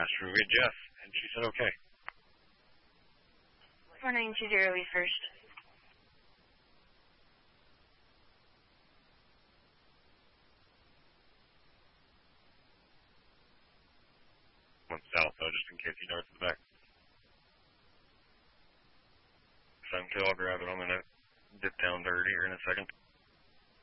asked her to get Jeff, and she said okay. 4920 East First. Went south, though, just in case he darts to the back. 7-2, I'll grab it. I'm going to dip down dirty here in a second.